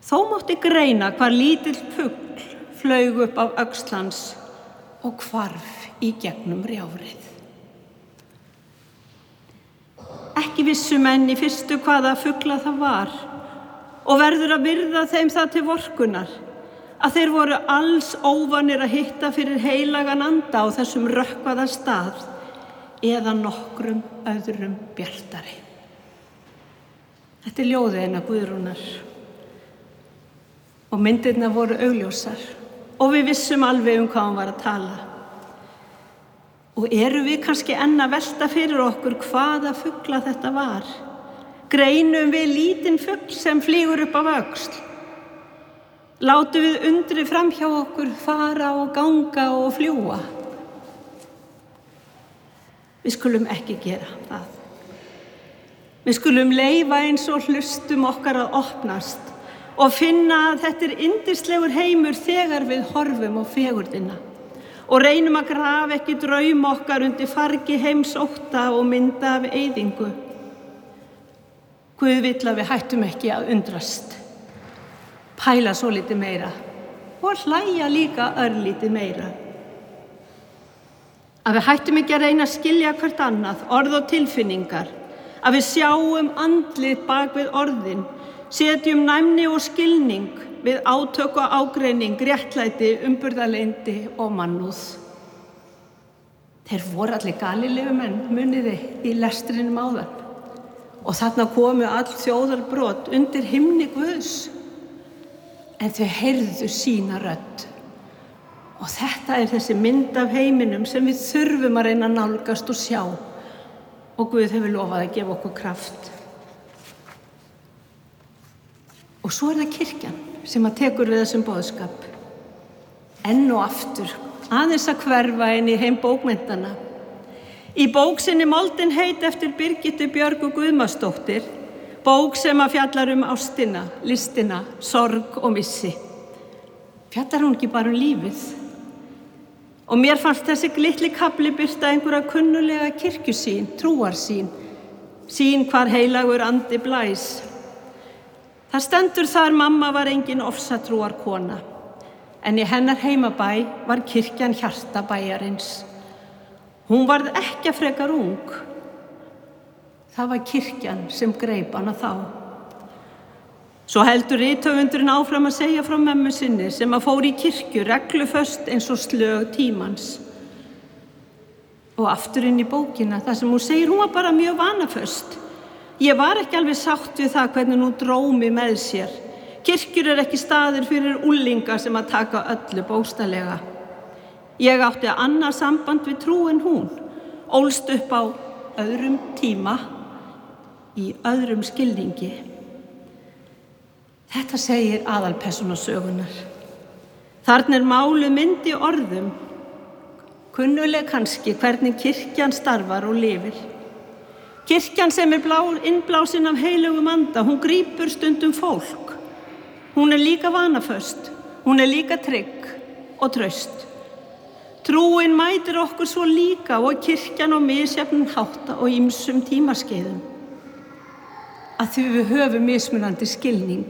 Þó mátti greina hvar lítill fugl flaug upp af öxl hans og hvarf í gegnum rjárið. Ekki vissu menn í fyrstu hvaða fugla það var og verður að virða þeim það til vorkunnar að þeir voru alls óvanir að hitta fyrir heilagan anda á þessum rökkvaða stað eða nokkrum öðrum bjartari. Þetta er ljóðið hennar Guðrúnar og myndirnar voru augljósar og við vissum alveg hvað hún var að tala. Og eru við kannski enn að velta fyrir okkur hvaða fugla þetta var? Greinum við lítinn fugl sem flýgur upp af öxl? Látum við undrið fram hjá okkur fara og ganga og fljúga? Við skulum ekki gera það. Við skulum leyfa eins og hlustum okkar að opnast og finna að þetta er yndislegur heimur þegar við horfum á fegurðina og reynum að grafa ekki draum okkar undir fargi heimsótta og mynda af eyðingu. Guð vill að við hættum ekki að undrast, pæla svo lítið meira og hlæja líka örlítið meira. Að við hættum ekki að reyna að skilja hvert annað, orð og tilfinningar, að við sjáum andlit bak við orðin, setjum næmni og skilning við átök og ágreining, réttlæti, umburðarlyndi og mannúð. Þeir voru allir Galílegumenn, muniði, í lestrinum áðan. Og þarna komu all þjóðarbrot undir himni Guðs. En þau heyrðu sína rödd. Og þetta er þessi mynd af heiminum sem við þurfum að reyna að nálgast og sjá. Og Guð hefur lofað að gefa okkur kraft. Og svo er það kirkjan sem að tekur við þessum boðskap. Enn og aftur, aðeins að hverfa inn í heim bókmenntanna. Í bók sinni Moldin heit eftir Birgittu Björgu Guðmarsdóttur, bók sem að fjallar ástina, listina, sorg og missi. Fjallar hún ekki bara lífið? Og mér fannst þessi litli kafli birta einhverja kunnulega kirkjusýn, trúarsýn, sýn hvar heilagur andi blæs. Það stendur þar mamma var engin ofsatrúar kona, en í hennar heimabæ var kirkjan hjarta bæjarins. Hún varð ekki frekar ung. Það var kirkjan sem greip hana þá. Svo heldur rithöfundurinn áfram að segja frá mömmu sinni sem að fór í kirkju regluföst eins og slög tímans. Og aftur inn í bókina þar sem hún segir hún var bara mjög vanaföst. Ég var ekki alveg sátt við það hvernig hún dró mig með sér. Kirkjur er ekki staðir fyrir unglinga sem að taka öllu bókstaflega. Ég átti annað samband við trú en hún, ólst upp á öðrum tíma, í öðrum skilningi. Þetta segir aðalpersóna sögunnar. Þarna er máluð mynd í orðum, kunnuleg kannski hvernig kirkjan starfar og lifir. Kirkjan sem er innblásin af heilögum anda, hún grípur stundum fólk. Hún er líka vanaföst, hún er líka trygg og traust. Trúin mætir okkur svo líka og kirkjan á misjafnan hátt og ýmsum tímaskeiðum. Að því við höfum mismunandi skilning.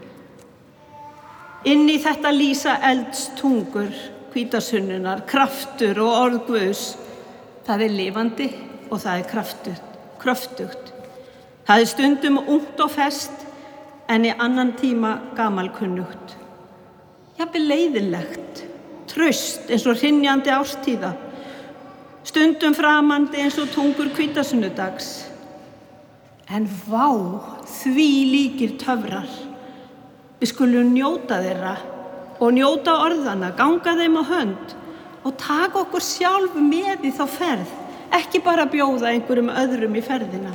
Inn í þetta lýsa eldstungur, hvítasunnunar, kraftur og orð Guðs. Það er lifandi og það er kröftugt. Það er stundum ungt og fest en í annan tíma gamalkunnugt. Jafnvel leiðinlegt, traust eins og hrynjandi árstíða, stundum framandi eins og tungur hvítasunnudags. En vá, því líkir töfrar. Við skulum njóta þeirra og njóta orðana, ganga þeim á hönd og taka okkur sjálf með í þá ferð, ekki bara bjóða einhverjum öðrum í ferðina.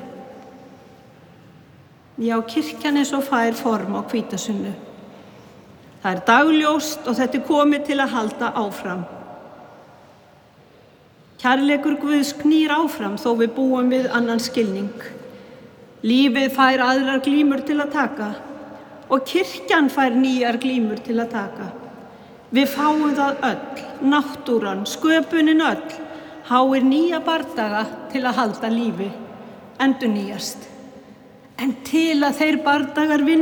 Já, kirkjan er svo fær form á hvítasunnu. Það er dagljóst og þetta er komið til að halda áfram. Kærleikur Guðs knýr áfram þó við búum við annan skilning. Lífið fær aðrar glímur til að taka og kirkjan fær nýjar glímur til að taka. Við fáum það öll, náttúran, sköpunin öll, háir nýja bardaga til að halda lífi, endurnýjast. En til að þeir bardagar vinni